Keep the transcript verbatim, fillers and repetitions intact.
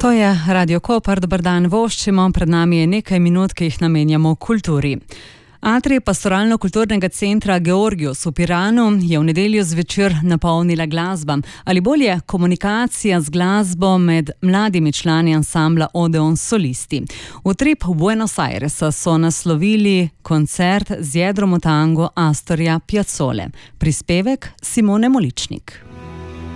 To je Radio Koper, dober dan voščimo, pred nami je nekaj minut, ki jih namenjamo kulturi. Atrij pastoralno-kulturnega centra Georgios v Piranu je v nedeljo zvečer napolnila glasba, ali bolje komunikacija z glasbo med mladimi člani ansambla Odeon Solisti. Utrip v Buenos Airesa so naslovili koncert z jedrom v tango Astorja Piazzole. Prispevek Simone Moličnik.